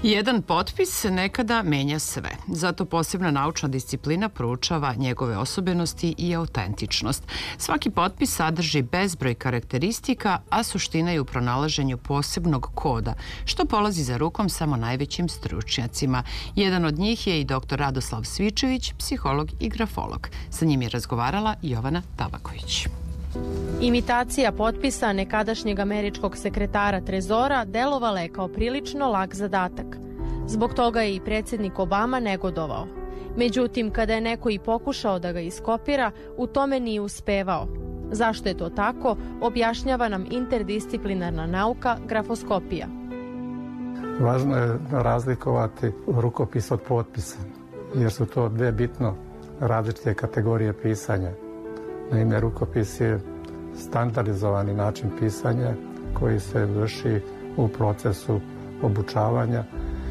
Jedan potpis nekada menja sve. Zato posebna naučna disciplina proučava njegove osobenosti i autentičnost. Svaki potpis sadrži bezbroj karakteristika, a suština je u pronalaženju posebnog koda, što polazi za rukom samo najvećim stručnjacima. Jedan od njih je i dr. Radoslav Svičević, psiholog i grafolog. Sa njim je razgovarala Jovana Tabaković. Imitacija potpisa nekadašnjeg američkog sekretara Trezora delovala je kao prilično lak zadatak. Zbog toga je i predsjednik Obama negodovao. Međutim, kada je neko i pokušao da ga iskopira, u tome nije uspevao. Zašto je to tako, objašnjava nam interdisciplinarna nauka grafoskopija. Važno je razlikovati rukopis od potpisa, jer su to dve bitno različite kategorije pisanja. Naime, rukopis je standardizovani način pisanja koji se vrši u procesu obučavanja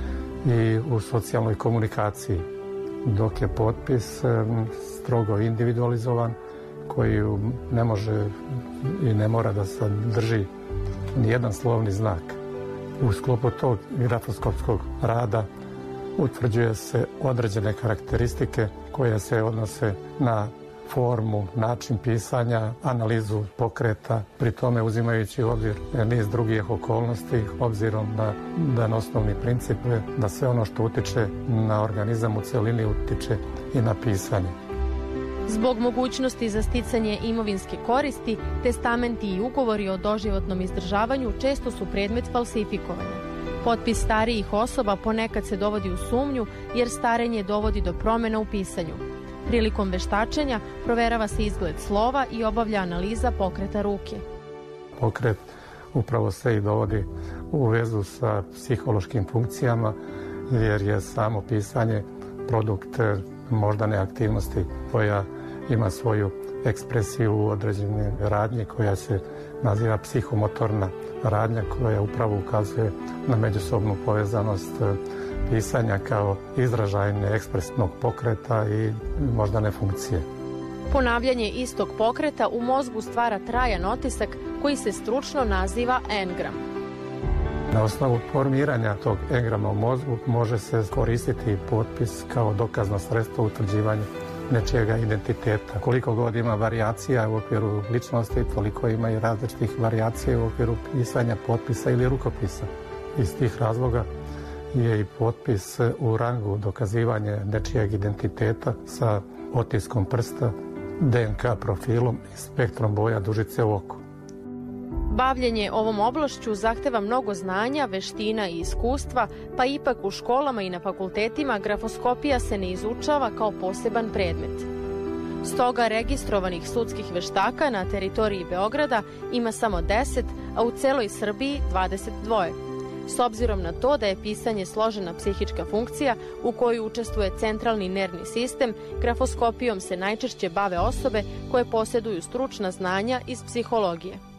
i u socijalnoj komunikaciji, dok je potpis strogo individualizovan koji ne može i ne mora da sadrži nijedan slovni znak. U sklopu tog grafoskopskog rada utvrđuje se određene karakteristike koje se odnose na formu, način pisanja, analizu pokreta, pri tome uzimajući u obzir niz drugih okolnosti, obzirom na jedan osnovni princip da sve ono što utiče na organizam u celini utiče i na pisanje. Zbog mogućnosti za sticanje imovinske koristi, testamenti i ugovori o doživotnom izdržavanju često su predmet falsifikovanja. Potpis starijih osoba ponekad se dovodi u sumnju jer starenje dovodi do promjena u pisanju. Prilikom veštačenja proverava se izgled slova i obavlja analiza pokreta ruke. Pokret upravo se i dovodi u vezu sa psihološkim funkcijama, jer je samo pisanje produkt moždane aktivnosti koja ima svoju ekspresiju u određenoj radnji koja se naziva psihomotorna radnja, koja upravo ukazuje na međusobnu povezanost pisanja kao izražajne ekspresnog pokreta i moždane funkcije. Ponavljanje istog pokreta u mozgu stvara trajan otisak koji se stručno naziva engram. Na osnovu formiranja tog engrama u mozgu može se koristiti potpis kao dokazno sredstvo utvrđivanja nečijega identiteta. Koliko god ima varijacija u okviru ličnosti, toliko ima i različitih varijacija u okviru pisanja potpisa ili rukopisa. Iz tih razloga je i potpis u rangu dokazivanja nečijeg identiteta sa otiskom prsta, DNK profilom i spektrom boja dužice u oku. Bavljenje ovom oblašću zahteva mnogo znanja, veština i iskustva, pa ipak u školama i na fakultetima grafoskopija se ne izučava kao poseban predmet. Stoga registrovanih sudskih veštaka na teritoriji Beograda ima samo 10, a u celoj Srbiji 22. S obzirom na to da je pisanje složena psihička funkcija u kojoj učestvuje centralni nervni sistem, grafoskopijom se najčešće bave osobe koje posjeduju stručna znanja iz psihologije.